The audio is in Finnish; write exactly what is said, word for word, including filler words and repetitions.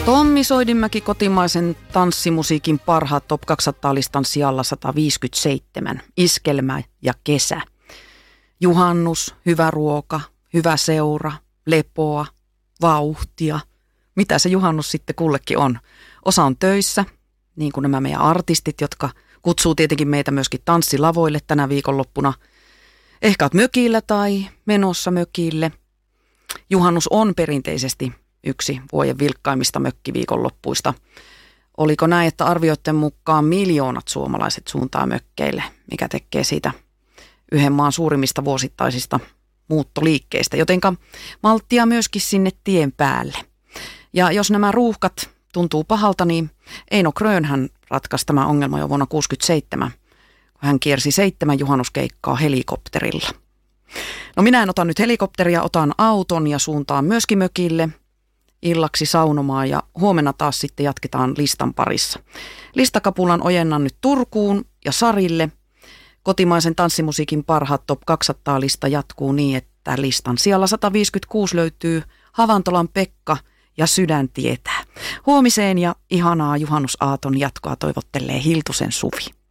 Tommi Soidinmäki kotimaisen tanssimusiikin parhaat Top kaksisataa-listan sijalla sata viisikymmentäseitsemän. Iskelmä ja kesä. Juhannus, hyvä ruoka, hyvä seura, lepoa, vauhtia. Mitä se juhannus sitten kullekin on? Osa on töissä, niin kuin nämä meidän artistit, jotka kutsuu tietenkin meitä myöskin tanssilavoille tänä viikonloppuna. Ehkä olet mökillä tai menossa mökille. Juhannus on perinteisesti yksi vuoden vilkkaimmista mökkiviikonloppuista. Oliko näin, että arvioiden mukaan miljoonat suomalaiset suuntaa mökkeille, mikä tekee siitä yhden maan suurimmista vuosittaisista muuttoliikkeistä, jotenka malttia myöskin sinne tien päälle. Ja jos nämä ruuhkat tuntuu pahalta, niin Eino Grön hän ratkaisi tämän ongelman jo vuonna tuhatyhdeksänsataakuusikymmentäseitsemän, kun hän kiersi seitsemän juhannuskeikkaa helikopterilla. No minä en ota nyt helikopteria, otan auton ja suuntaan myöskin mökille illaksi saunomaan ja huomenna taas sitten jatketaan listan parissa. Listakapulan ojennan nyt Turkuun ja Sarille. Kotimaisen tanssimusiikin parhaat Top kaksisataa-lista jatkuu niin, että listan sijalla sata viisikymmentäkuusi löytyy Havantolan Pekka ja Sydän tietää. Huomiseen ja ihanaa juhannusaaton jatkoa toivottelee Hiltusen Suvi.